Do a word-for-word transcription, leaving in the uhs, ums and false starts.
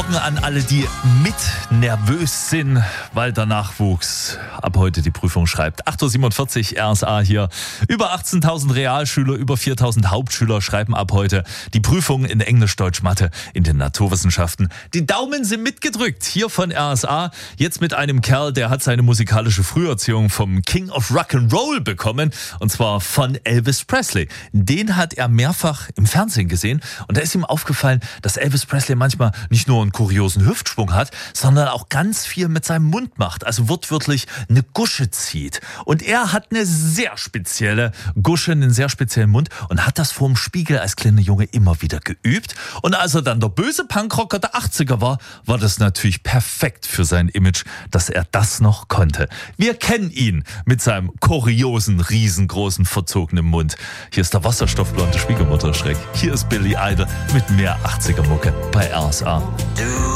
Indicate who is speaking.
Speaker 1: Morgen an alle, die mit nervös sind, weil der Nachwuchs ab heute die Prüfung schreibt. acht Uhr siebenundvierzig R S A hier. Über achtzehntausend Realschüler, über viertausend Hauptschüler schreiben ab heute die Prüfung in Englisch, Deutsch, Mathe, in den Naturwissenschaften. Die Daumen sind mitgedrückt. Hier von R S A. Jetzt mit einem Kerl, der hat seine musikalische Früherziehung vom King of Rock'n'Roll bekommen. Und zwar von Elvis Presley. Den hat er mehrfach im Fernsehen gesehen. Und da ist ihm aufgefallen, dass Elvis Presley manchmal nicht nur einen kuriosen Hüftschwung hat, sondern auch ganz viel mit seinem Mund macht. Also wortwörtlich eine Gusche zieht. Und er hat eine sehr spezielle Gusche, einen sehr speziellen Mund und hat das vorm Spiegel als kleiner Junge immer wieder geübt. Und als er dann der böse Punkrocker der achtziger war, war das natürlich perfekt für sein Image, dass er das noch konnte. Wir kennen ihn mit seinem kuriosen, riesengroßen, verzogenen Mund. Hier ist der wasserstoffblonde Schwiegermutter-Schreck. Hier ist Billy Idol mit mehr achtziger Mucke bei R S A.